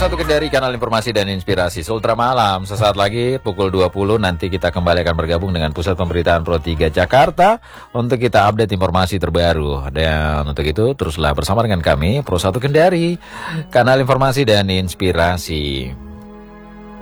Satu Kendari, kanal informasi dan inspirasi Sultra Malam. Sesaat lagi pukul 20 nanti kita kembali akan bergabung dengan Pusat Pemberitaan Pro 3 Jakarta untuk kita update informasi terbaru. Dan untuk itu teruslah bersama dengan kami Pro 1 Kendari, kanal informasi dan inspirasi.